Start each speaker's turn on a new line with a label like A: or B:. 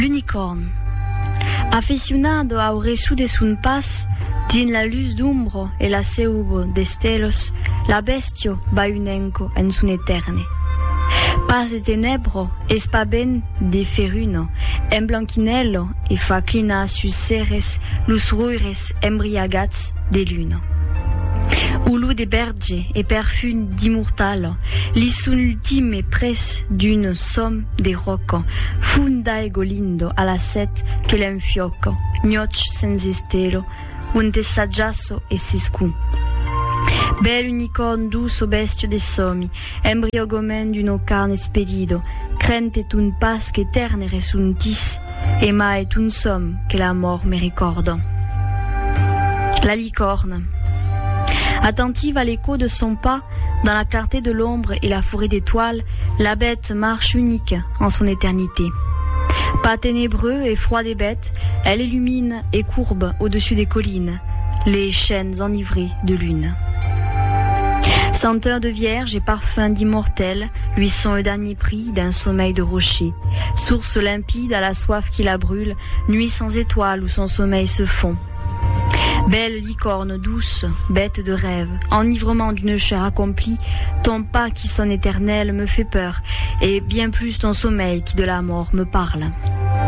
A: L'unicorne. Aficionado a oresu de sun pas, din la luz d'umbro e la seubo d'estelos, la bestio baunenco en sun eterne. Pas de tenebro, espaben de feruno, emblanquinello e faclina sus seres lus ruires embriagats de luno. Ulu de berge e perfum d'immortalo, lissun ultime pres d'une somme de rocco, funda e golindo alla set che l'enfiocco, gnoc senza estelo, un tessaggiasso e siscun. Bel unicorne douce bestio de sommi, embriogomen d'une carne spedido, crente un pas che terne resuntis, e mai un somme che la mort me ricordo. La licorne. Attentive à l'écho de son pas, dans la clarté de l'ombre et la forêt d'étoiles, la bête marche unique en son éternité. Pas ténébreux et froid des bêtes, elle illumine et courbe au-dessus des collines, les chênes enivrés de lune. Senteur de vierge et parfum d'immortel, lui sont le dernier prix d'un sommeil de rocher. Source limpide à la soif qui la brûle, nuit sans étoiles où son sommeil se fond. Belle licorne douce, bête de rêve, enivrement d'une chair accomplie, ton pas qui sonne éternel me fait peur, et bien plus ton sommeil qui de la mort me parle.